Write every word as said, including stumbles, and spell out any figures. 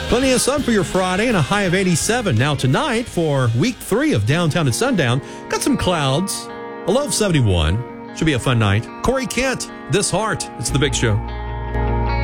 Plenty of sun for your Friday and a high of eighty-seven. Now tonight for week three of Downtown at Sundown, got some clouds, a low of seventy-one. Should be a fun night. Corey Kent, This Heart. It's The Big Show.